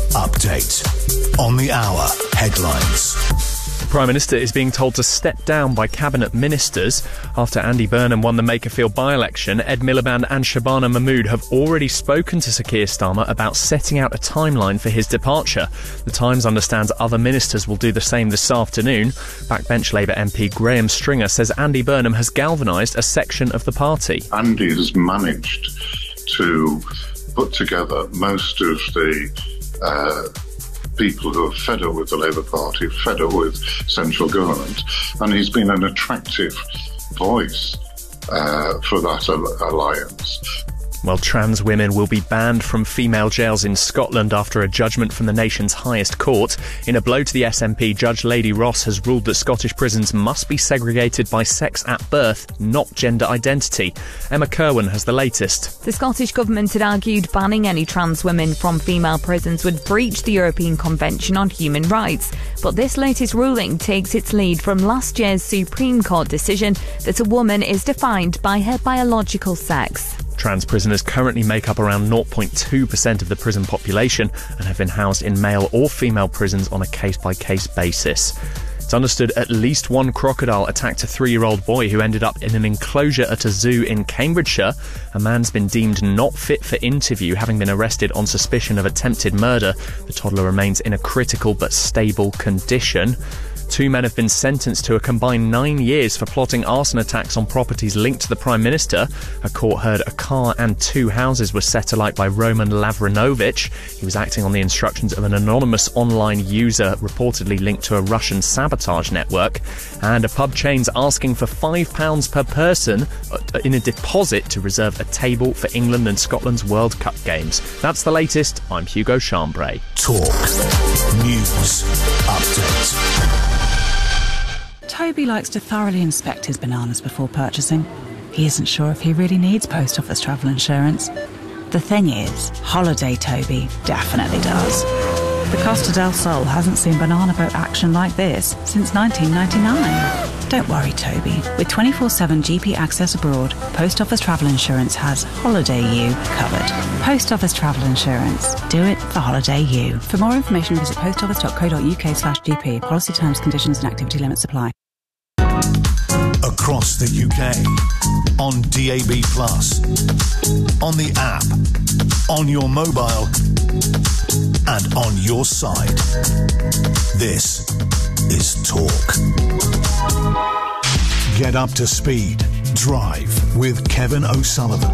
Update on the hour headlines. The Prime Minister is being told to step down by cabinet ministers. After Andy Burnham won the Makerfield by-election, Ed Miliband and Shabana Mahmood have already spoken to Sir Keir Starmer about setting out a timeline for his departure. The Times understands other ministers will do the same this afternoon. Backbench Labour MP Graham Stringer says Andy Burnham has galvanised a section of the party. Andy has managed to put together most of the people who are fed up with the Labour Party, fed up with central government, and he's been an attractive voice for that alliance. Well, trans women will be banned from female jails in Scotland after a judgment from the nation's highest court. In a blow to the SNP, Judge Lady Ross has ruled that Scottish prisons must be segregated by sex at birth, not gender identity. Emma Kirwan has the latest. The Scottish Government had argued banning any trans women from female prisons would breach the European Convention on Human Rights. But this latest ruling takes its lead from last year's Supreme Court decision that a woman is defined by her biological sex. Trans prisoners currently make up around 0.2% of the prison population and have been housed in male or female prisons on a case-by-case basis. It's understood at least one crocodile attacked a 3-year-old boy who ended up in an enclosure at a zoo in Cambridgeshire. A man's been deemed not fit for interview, having been arrested on suspicion of attempted murder. The toddler remains in a critical but stable condition. 2 men have been sentenced to a combined 9 years for plotting arson attacks on properties linked to the Prime Minister. A court heard a car and 2 houses were set alight by Roman Lavrinovich. He was acting on the instructions of an anonymous online user reportedly linked to a Russian sabotage network. And a pub chain's asking for £5 per person in a deposit to reserve a table for England and Scotland's World Cup games. That's the latest. I'm Hugo Chambray. Talk News Update. Toby likes to thoroughly inspect his bananas before purchasing. He isn't sure if he really needs post office travel insurance. The thing is, Holiday Toby definitely does. The Costa del Sol hasn't seen banana boat action like this since 1999. Don't worry, Toby. With 24/7 GP access abroad, Post Office Travel Insurance has Holiday You covered. Post Office Travel Insurance. Do it for Holiday You. For more information, visit postoffice.co.uk/GP. Policy terms, conditions and activity limits apply. Across the UK, on DAB+, on the app, on your mobile, and on your side. This is Talk. Get up to speed. Drive with Kevin O'Sullivan.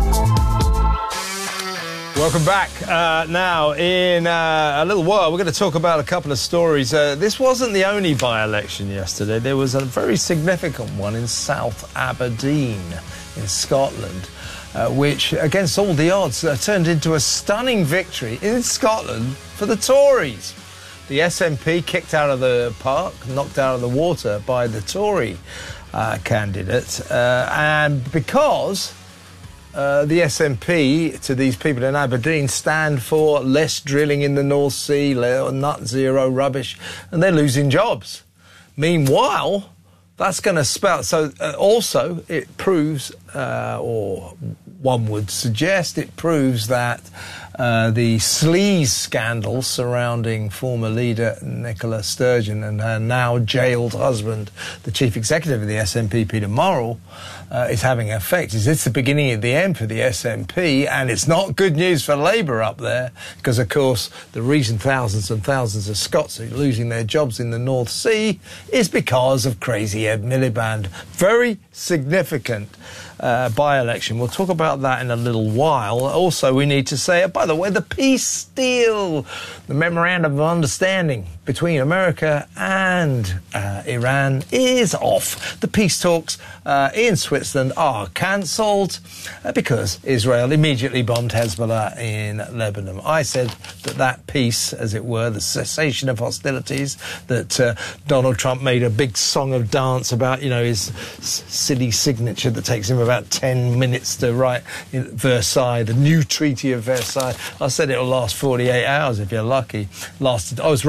Welcome back. Now, in a little while, we're going to talk about a couple of stories. This wasn't the only by-election yesterday. There was a very significant one in South Aberdeen in Scotland, which, against all the odds, turned into a stunning victory in Scotland for the Tories. The SNP kicked out of the park, knocked out of the water by the Tory candidate, and because the SNP, to these people in Aberdeen, stand for less drilling in the North Sea, net zero rubbish, and they're losing jobs. Meanwhile, that's going to spell... So also, it proves, or one would suggest, it proves that the sleaze scandal surrounding former leader Nicola Sturgeon and her now jailed husband, the chief executive of the SNP, Peter Murrell, is having an effect. It's the beginning of the end for the SNP, and it's not good news for Labour up there, because, of course, the reason thousands and thousands of Scots are losing their jobs in the North Sea is because of crazy Ed Miliband. Very significant by-election. We'll talk about that in a little while. Also, we need to say, by the way, the peace deal, the memorandum of understanding between America and Iran is off. The peace talks in Switzerland are cancelled because Israel immediately bombed Hezbollah in Lebanon. I said that peace, as it were, the cessation of hostilities, that Donald Trump made a big song of dance about, you know, his silly signature that takes him about 10 minutes to write in Versailles, the new Treaty of Versailles. I said it'll last 48 hours if you're lucky. I was wrong. Lasted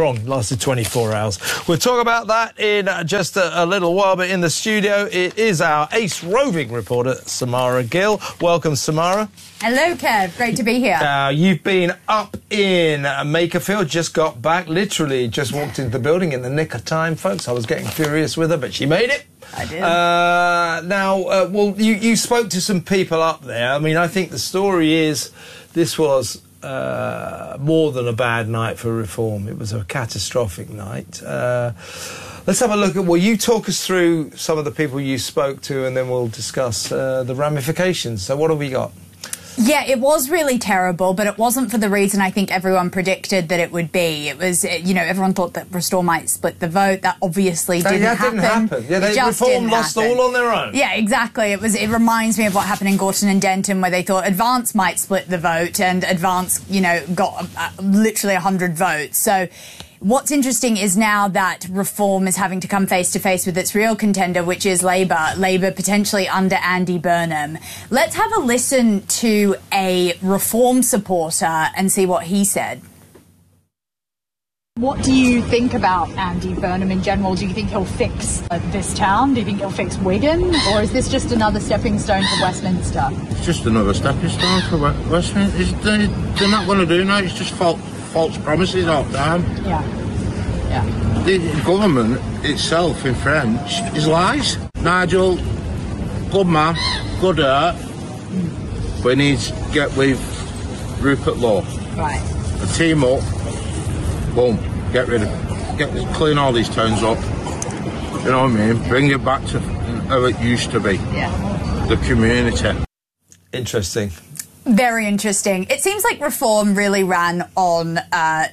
lasted 24 hours. We'll talk about that in just a little while, but in the studio it is our ace roving reporter, Samara Gill. Welcome, Samara. Hello, Kev. Great to be here. You've been up in Makerfield, just got back, literally just walked into the building in the nick of time, folks. I was getting furious with her, but she made it. I did. Well, you spoke to some people up there. I mean, I think the story is this was more than a bad night for reform. It was a catastrophic night. Let's have a look at, well, you talk us through some of the people you spoke to, and then we'll discuss the ramifications. So what have we got? Yeah, it was really terrible, but it wasn't for the reason I think everyone predicted that it would be. It was, everyone thought that Restore might split the vote. That obviously didn't happen. Yeah, Reform lost all on their own. Yeah, exactly. It reminds me of what happened in Gorton and Denton, where they thought Advance might split the vote, and Advance, got literally 100 votes. So what's interesting is now that Reform is having to come face-to-face with its real contender, which is Labour. Labour potentially under Andy Burnham. Let's have a listen to a Reform supporter and see what he said. What do you think about Andy Burnham in general? Do you think he'll fix this town? Do you think he'll fix Wigan? Or is this just another stepping stone for Westminster? It's just another stepping stone for Westminster. They're not going to do now. It's just false promises all the time. Yeah. The government itself in French is lies. Nigel, good man, good heart, but he needs to get with Rupert Law. Right. A team up, boom, clean all these towns up. You know what I mean? Bring it back to how it used to be. Yeah. The community. Interesting. Very interesting. It seems like Reform really ran on, a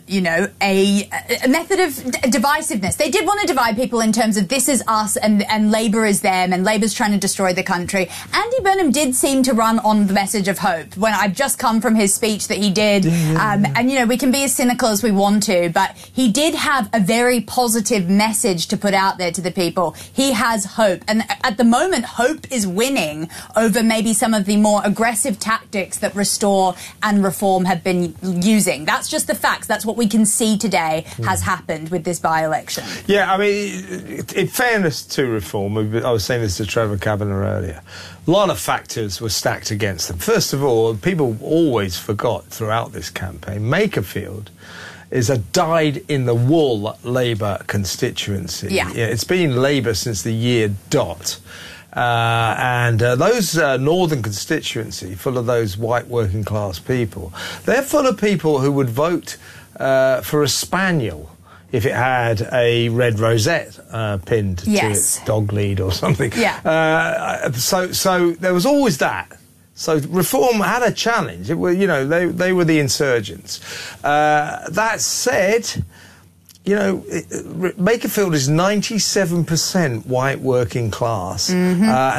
method of divisiveness. They did want to divide people in terms of this is us and Labour is them, and Labour's trying to destroy the country. Andy Burnham did seem to run on the message of hope. When I've just come from his speech that he did, and we can be as cynical as we want to, but he did have a very positive message to put out there to the people. He has hope, and at the moment, hope is winning over maybe some of the more aggressive tactics that Restore and Reform have been using. That's just the facts. That's what we can see today has happened with this by-election. Yeah, I mean, in fairness to Reform, I was saying this to Trevor Kavanagh earlier, a lot of factors were stacked against them. First of all, people always forgot throughout this campaign, Makerfield is a dyed-in-the-wool Labour constituency. Yeah. It's been Labour since the year dot. And those northern constituency, full of those white working class people, they're full of people who would vote for a spaniel if it had a red rosette pinned to its dog lead or something. Yeah. So there was always that. So Reform had a challenge. They were the insurgents. That said, Makerfield is 97% white working class and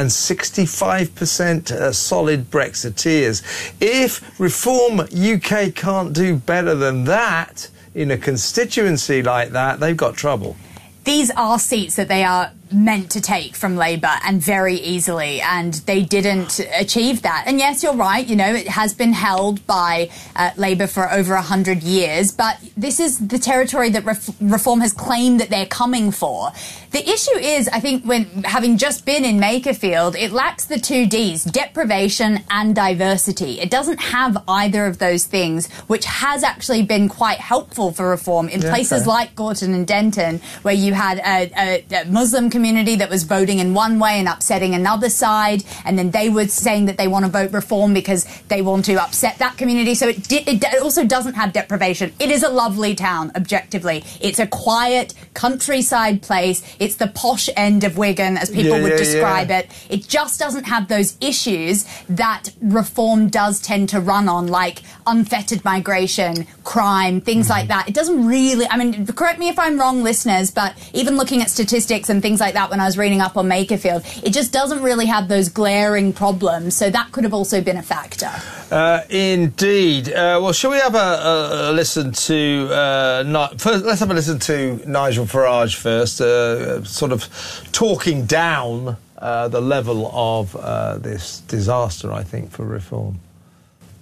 65% solid Brexiteers. If Reform UK can't do better than that in a constituency like that, they've got trouble. These are seats that they are meant to take from Labour, and very easily, and they didn't achieve that. And yes, you're right, it has been held by Labour for over 100 years, but this is the territory that Reform has claimed that they're coming for. The issue is, I think, when having just been in Makerfield, it lacks the two Ds, deprivation and diversity. It doesn't have either of those things, which has actually been quite helpful for Reform in places like Gorton and Denton, where you had a Muslim community that was voting in one way and upsetting another side, and then they were saying that they want to vote Reform because they want to upset that community. So it also doesn't have deprivation. It is a lovely town, objectively. It's a quiet countryside place. It's the posh end of Wigan, as people would describe it. It just doesn't have those issues that Reform does tend to run on, like unfettered migration, crime, things like that. It doesn't really, correct me if I'm wrong, listeners, but even looking at statistics and things like that when I was reading up on Makerfield, it just doesn't really have those glaring problems, so that could have also been a factor. Indeed. Well, shall we have a listen to... first, let's have a listen to Nigel Farage first, sort of talking down the level of this disaster, I think, for Reform.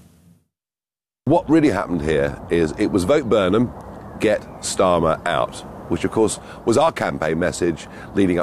What really happened here is it was vote Burnham, get Starmer out. which of course was our campaign message leading up